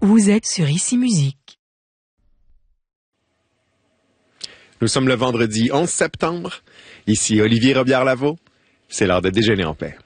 Vous êtes sur Ici Musique. Nous sommes le vendredi 11 septembre. Ici Olivier Robillard-Lavaux. C'est l'heure de déjeuner en paix.